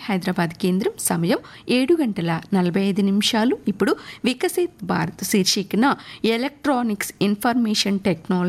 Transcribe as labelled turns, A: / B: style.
A: హైదరాబాద్ కేంద్రం సమయం 7:45. ఇప్పుడు వికసిత్ భారత్ శీర్షికన ఎలక్ట్రానిక్స్ ఇన్ఫర్మేషన్ టెక్నాలజీ